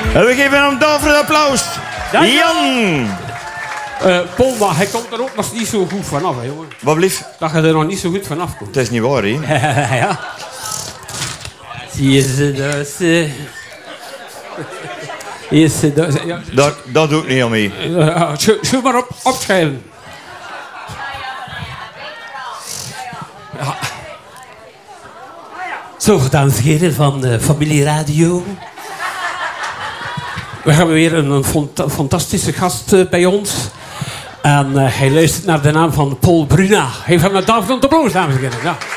En we geven hem daarvoor een applaus. Jan! Paul, maar hij komt er ook nog niet zo goed vanaf, hè, jongen. Wat blieft? Dat je er nog niet zo goed vanaf komt. Het is niet waar, hè? Ja. Zie je ze dat? Ja. Dat doe ik niet aan mee. Schud maar opschrijven. Ja. Zo, dames en heren van de Familie Radio. We hebben weer een fantastische gast bij ons. En hij luistert naar de naam van Paul Bruna. Geef hem een tafel om te bloos, dames en heren. Ja.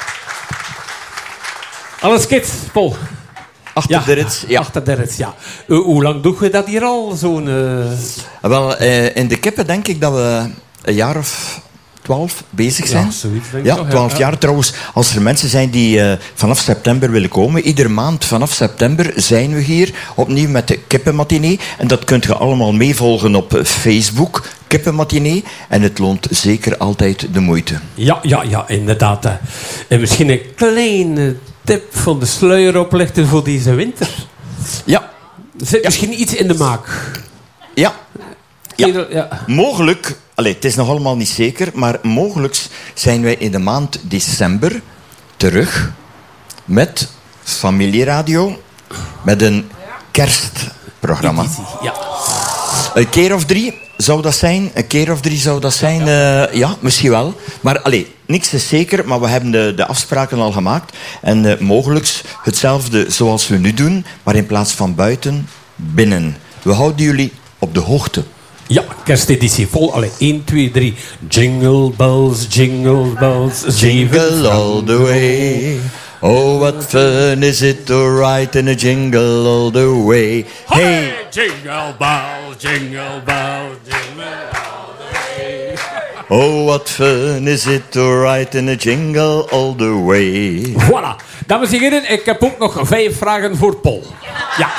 Alles kids, Paul. Achter de rits, ja. Achter de rits, ja. Hoe lang doe je dat hier al? Wel, in de kippen denk ik dat we een jaar of 12 bezig zijn. Ja, zoiets denk ik. Ja, 12 jaar trouwens. Als er mensen zijn die vanaf september willen komen, iedere maand vanaf september zijn we hier opnieuw met de kippenmatinee. En dat kunt je allemaal meevolgen op Facebook, kippenmatinee. En het loont zeker altijd de moeite. Ja, inderdaad. En misschien een kleine tip van de sluier oplichten voor deze winter. Ja. Er zit misschien iets in de maak. Ja. Ja. Mogelijk, het is nog allemaal niet zeker, maar mogelijk zijn wij in de maand december terug met Familieradio, met een kerstprogramma. Ja. Een keer of 3 zou dat zijn. Ja, misschien wel. Maar niks is zeker, maar we hebben de afspraken al gemaakt. En mogelijk hetzelfde zoals we nu doen, maar in plaats van buiten, binnen. We houden jullie op de hoogte. Ja, kersteditie vol. 1, 2, 3. Jingle bells, jingle all the way. Oh, what fun is it to ride in a jingle all the way. Hey, jingle bells, jingle bells, jingle all the way. Oh, what fun is it to ride in a jingle all the way. Voilà. Dames en heren, ik heb ook nog 5 vragen voor Paul. Ja.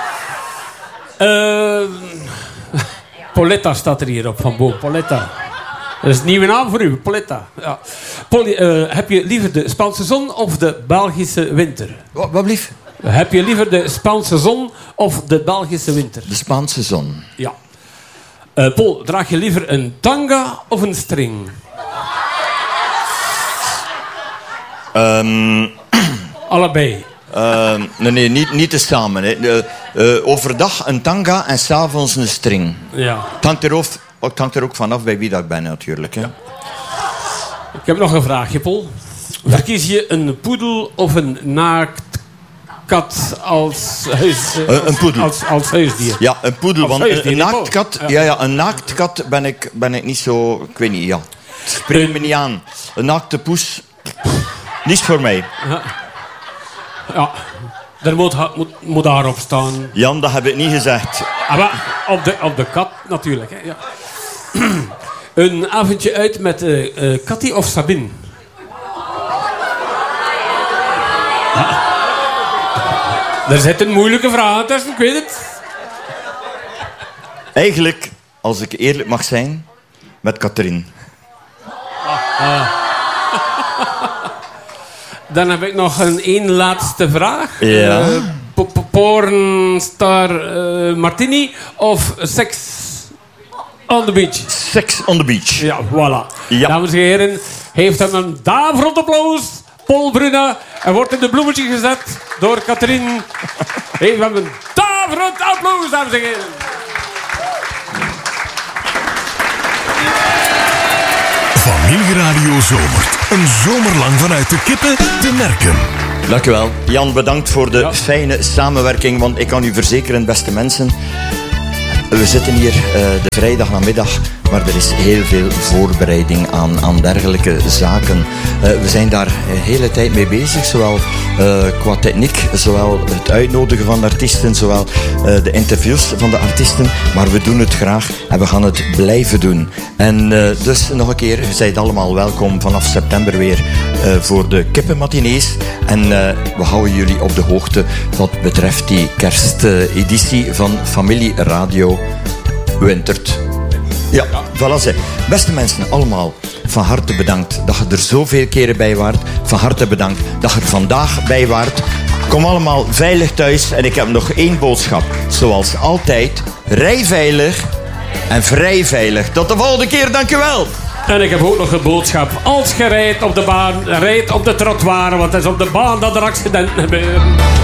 Pauletta staat er hier op van boven. Pauletta. Dat is een nieuwe naam voor u, Pauletta. Ja. Paul, heb je liever de Spaanse zon of de Belgische winter? Wat blieft? Heb je liever de Spaanse zon of de Belgische winter? De Spaanse zon. Ja. Paul, draag je liever een tanga of een string? Allebei. Nee, niet te samen. Hè. Overdag een tanga en 's avonds een string. Ja. Het hangt er ook vanaf bij wie dat ik ben, natuurlijk. Hè. Ja. Ik heb nog een vraagje, Paul. Verkies je een poedel of een naaktkat als een poedel. Als huisdier? Ja, een poedel. Want huisdier, een naaktkat, een naaktkat ben ik niet zo... Ik weet niet, ja. Het spreekt me niet aan. Een naakte poes, niets voor mij. Ja, er moet daarop staan. Jan, dat heb ik niet gezegd. Maar op de kat natuurlijk. Hè. Ja. Een avondje uit met Cathy of Sabine? Ja. Er zitten moeilijke vragen tussen, ik weet het. Eigenlijk, als ik eerlijk mag zijn, met Catherine. Dan heb ik nog één laatste vraag. Ja. Pornstar Martini of Sex on the Beach? Sex on the Beach. Ja, voilà. Ja. Dames en heren, heeft hem een daverend applaus. Paul Bruna. En wordt in de bloemetje gezet door Catherine. Heeft hem een daverend applaus, dames en heren. Familieradio Zomert. Een zomerlang vanuit de kippen te merken. Dank u wel. Jan, bedankt voor de fijne samenwerking. Want ik kan u verzekeren, beste mensen... We zitten hier de vrijdagnamiddag, maar er is heel veel voorbereiding aan dergelijke zaken. We zijn daar de hele tijd mee bezig, zowel qua techniek, zowel het uitnodigen van de artiesten, zowel de interviews van de artiesten. Maar we doen het graag en we gaan het blijven doen. En dus nog een keer, je zijt allemaal welkom vanaf september weer voor de kippenmatinees. En we houden jullie op de hoogte wat betreft die kersteditie van Familie Radio Wintert. Ja, voilà. Beste mensen, allemaal van harte bedankt dat je er zoveel keren bij waart. Van harte bedankt dat je er vandaag bij waart. Kom allemaal veilig thuis en ik heb nog 1 boodschap. Zoals altijd, rij veilig en vrij veilig. Tot de volgende keer, dank u wel. En ik heb ook nog een boodschap. Als je rijdt op de baan, rijd op de trottoir, want het is op de baan dat er accidenten gebeuren.